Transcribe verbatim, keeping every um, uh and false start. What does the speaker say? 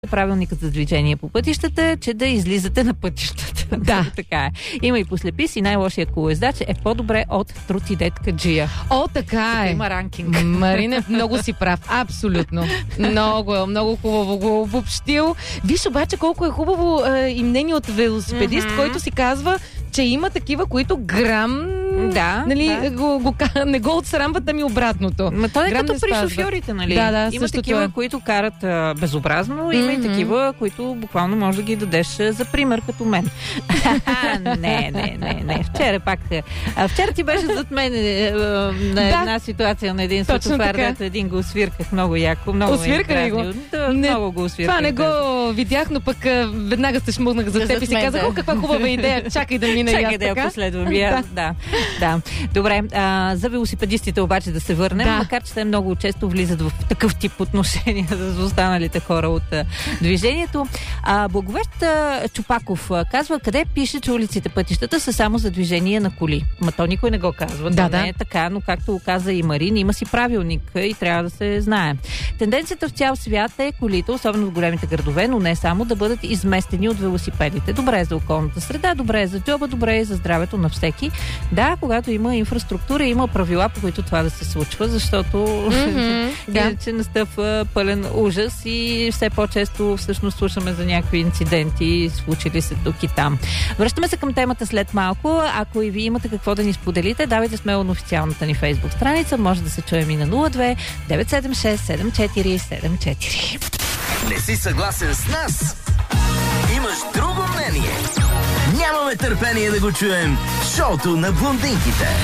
правилникът за движение по пътищата, че да излизате на пътищата. Да. Така е. Има и послепис и най-лошия колоездач е по-добре от труд и детка Джия. О, така е. Има ранкинг. Марине, много си прав. Абсолютно. Много, много хубаво го обобщил. Виж обаче колко е хубаво е, и мнение от велосипедист, mm-hmm. който си казва, че има такива, които грам да, нали, да. Го, го, не го отсрамват, ами обратното. Ма то е грам като не при спазват. шофьорите, нали? Да, да, има такива, е. които карат а, безобразно, има mm-hmm. и такива, които буквално може да ги дадеш за пример, като мен. не, не, не, не. Вчера пак... А, вчера ти беше зад мен е, на да. една ситуация на един светофар, дето един го освирках много яко. Много освирка ли го? Да, не, много го освирках. Това не го видях, но пък веднага се шмугнах за теб и си казах, о, каква хубава идея, чакай да мине Чакай и аз да я така. последвам. да. да, да. Добре, а, за велосипедистите обаче да се върнем, да. макар че те много често влизат в такъв тип отношения с останалите хора от а, движението. А, Благовест а, Чупаков а, казва, къде пише, че улиците, пътищата са само за движение на коли. Ма то никой не го казва. Да, то да. не е така, но както каза и Марин, има си правилник и трябва да се знае. Тенденцията в цял свят е колите, особено в големите градове, но не само, да бъдат изместени от велосипедите. Добре е за околната среда, добре е за джоба, добре е за здравето на всеки. Да, когато има инфраструктура, има правила, по които това да се случва, защото mm-hmm, иначе да. настъпва пълен ужас и все по-често всъщност слушаме за някакви инциденти, случили се тук и там. Връщаме се към темата след малко. Ако и ви имате какво да ни споделите, давайте смело на официалната ни фейсбук страница. Може да се чуем и на нула две девет седем шест седем четири седем четири. Не си съгласен с нас? Имаш друго мнение? Нямаме търпение да го чуем. Шоуто на блондинките.